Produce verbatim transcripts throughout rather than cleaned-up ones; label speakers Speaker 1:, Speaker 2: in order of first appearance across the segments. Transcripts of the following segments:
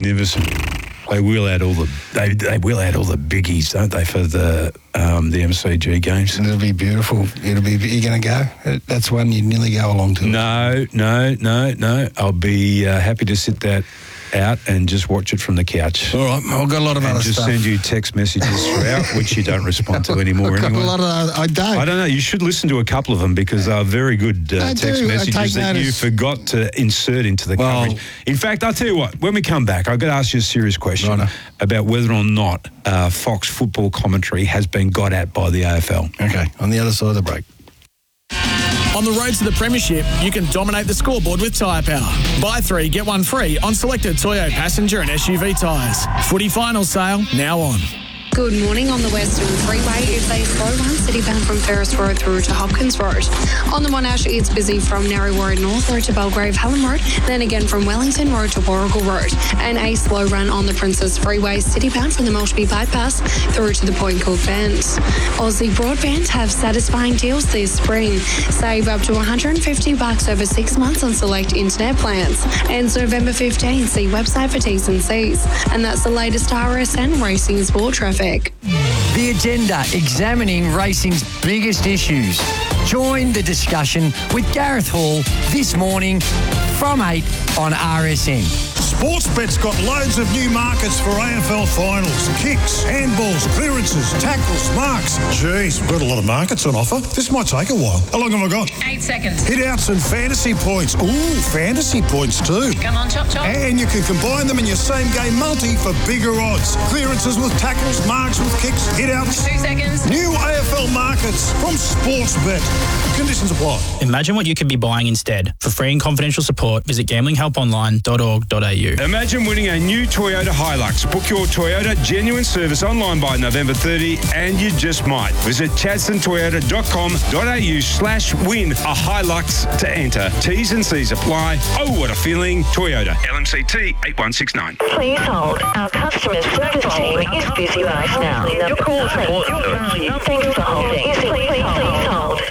Speaker 1: magnificent. They wheel out all the they they wheel out all the biggies, don't they, for the um, the M C G games?
Speaker 2: And it'll be beautiful. It'll be. You're going to go? That's one you'd nearly go along to.
Speaker 1: No, no, no, no. I'll be uh, happy to sit that out and just watch it from the couch.
Speaker 2: All right, I've got a lot of
Speaker 1: and
Speaker 2: other
Speaker 1: just
Speaker 2: stuff.
Speaker 1: send you text messages throughout, which you don't respond to anymore.
Speaker 2: I've got
Speaker 1: anyway.
Speaker 2: a lot of other, I don't.
Speaker 1: I don't know. You should listen to a couple of them because they're very good uh,
Speaker 2: I
Speaker 1: text
Speaker 2: do. I
Speaker 1: messages
Speaker 2: take
Speaker 1: that
Speaker 2: notice.
Speaker 1: you forgot to insert into the
Speaker 2: Well-
Speaker 1: coverage. In fact, I'll tell you what. When we come back, I've got to ask you a serious question
Speaker 2: Righto.
Speaker 1: about whether or not uh, Fox football commentary has been got at by the A F L.
Speaker 2: Okay, on the other side of the break.
Speaker 3: On the road to the Premiership, you can dominate the scoreboard with Tyre Power. Buy three, get one free on selected Toyo passenger and S U V tyres. Footy final sale now on.
Speaker 4: Good morning. On the Western Freeway, it's a slow one citybound from Ferris Road through to Hopkins Road. On the Monash, it's busy from Narre Warren North Road to Belgrave Helen Road, then again from Wellington Road to Warrigal Road. And a slow run on the Princess Freeway citybound from the Maltby Bypass through to the Point Cook Bend. Aussie Broadband have satisfying deals this spring. Save up to one hundred fifty bucks over six months on select internet plans. Ends November fifteenth. See website for T's and C's. And that's the latest R S N racing sport traffic.
Speaker 5: The Agenda, examining racing's biggest issues. Join the discussion with Gareth Hall this morning from eight on R S N.
Speaker 6: Sportsbet's got loads of new markets for A F L finals. Kicks, handballs, clearances, tackles, marks. Jeez, we've got a lot of markets on offer. This might take a while. How long have I got?
Speaker 7: Eight seconds.
Speaker 6: Hit-outs and fantasy points. Ooh, fantasy points too.
Speaker 7: Come on, chop chop.
Speaker 6: And you can combine them in your same-game multi for bigger odds. Clearances with tackles, marks with kicks, hit-outs.
Speaker 7: Two seconds.
Speaker 6: New A F L markets from Sportsbet. Conditions apply.
Speaker 8: Imagine what you could be buying instead. For free and confidential support, visit gambling help online dot org dot a u.
Speaker 1: Imagine winning a new Toyota Hilux. Book your Toyota genuine service online by November thirtieth and you just might. Visit chadstone toyota dot com dot a u slash win a Hilux to enter. T's and C's apply. Oh, what a feeling. Toyota. L M C T eight one six nine.
Speaker 9: Please hold. Our customer service team is busy right now. Your call is important to us. Thanks for holding. Please hold.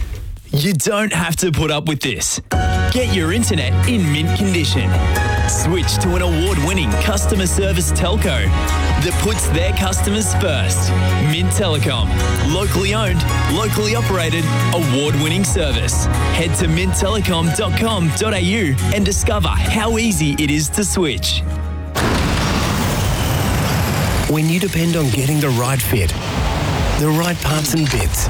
Speaker 10: You don't have to put up with this. Get your internet in mint condition. Switch to an award-winning customer service telco that puts their customers first. Mint Telecom. Locally owned, locally operated, award-winning service. Head to mint telecom dot com dot a u and discover how easy it is to switch.
Speaker 11: When you depend on getting the right fit, the right parts and bits,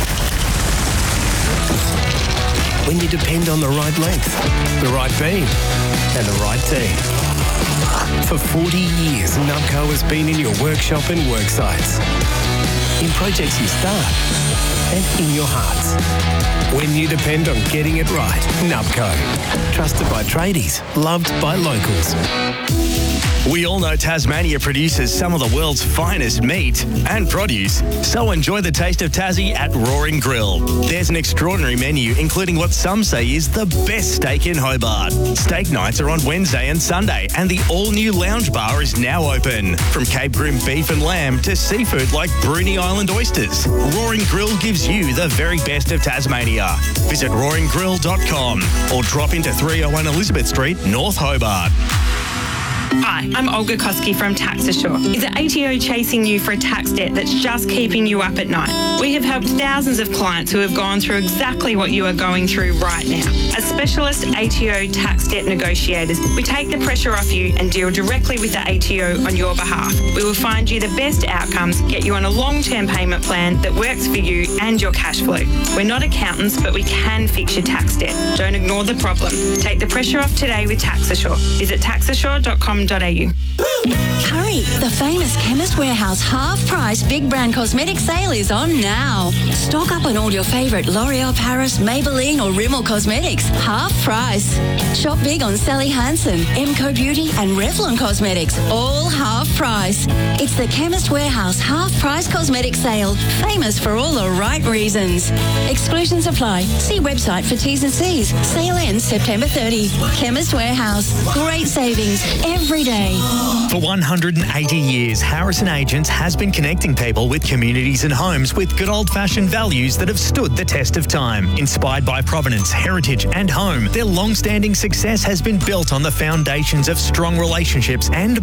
Speaker 11: when you depend on the right length, the right beam, and the right team. For forty years, Nubco has been in your workshop and work sites, in projects you start, and in your hearts. When you depend on getting it right, Nubco. Trusted by tradies, loved by locals.
Speaker 12: We all know Tasmania produces some of the world's finest meat and produce, so enjoy the taste of Tassie at Roaring Grill. There's an extraordinary menu, including what some say is the best steak in Hobart. Steak nights are on Wednesday and Sunday, and the all-new lounge bar is now open. From Cape Grim beef and lamb to seafood like Bruny Island oysters, Roaring Grill gives you the very best of Tasmania. Visit roaring grill dot com or drop into three oh one Elizabeth Street, North Hobart.
Speaker 13: Hi, I'm Olga Koski from Tax Assure. Is the A T O chasing you for a tax debt that's just keeping you up at night? We have helped thousands of clients who have gone through exactly what you are going through right now. As specialist A T O tax debt negotiators, we take the pressure off you and deal directly with the A T O on your behalf. We will find you the best outcomes, get you on a long-term payment plan that works for you and your cash flow. We're not accountants, but we can fix your tax debt. Don't ignore the problem. Take the pressure off today with Tax Assure. Visit tax assure dot com dot a u.
Speaker 14: Hurry! The famous Chemist Warehouse half-price big brand cosmetic sale is on now. Stock up on all your favourite L'Oreal Paris, Maybelline or Rimmel cosmetics. Half price. Shop big on Sally Hansen, Emco Beauty and Revlon Cosmetics. All half price. It's the Chemist Warehouse half-price cosmetic sale. Famous for all the right reasons. Exclusions apply. See website for T's and C's. Sale ends September thirtieth. Chemist Warehouse. Great savings every day.
Speaker 12: For one hundred eighty years, Harrison Agents has been connecting people with communities and homes with good old-fashioned values that have stood the test of time. Inspired by provenance, heritage and home, their long-standing success has been built on the foundations of strong relationships and